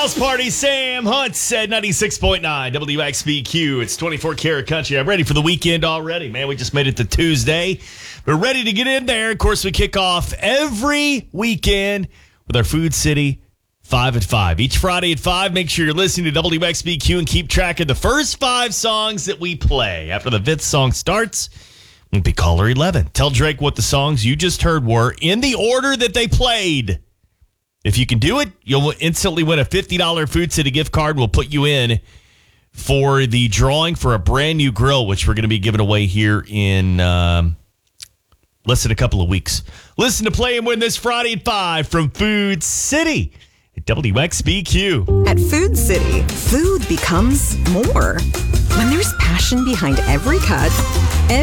House Party, Sam Hunts at 96.9 WXBQ. It's 24 Karat Country. I'm ready for the weekend already, man. We just made it to Tuesday. We're ready to get in there. Of course, we kick off every weekend with our Food City 5 at 5. Each Friday at 5, make sure you're listening to WXBQ and keep track of the first 5 songs that we play. After the 5th song starts, it'll be caller 11. Tell Drake what the songs you just heard were in the order that they played. If you can do it, you'll instantly win a $50 Food City gift card. We'll put you in for the drawing for a brand new grill, which we're going to be giving away here in less than a couple of weeks. Listen to Play and Win this Friday at 5 from Food City at WXBQ. At Food City, food becomes more. When there's passion behind every cut,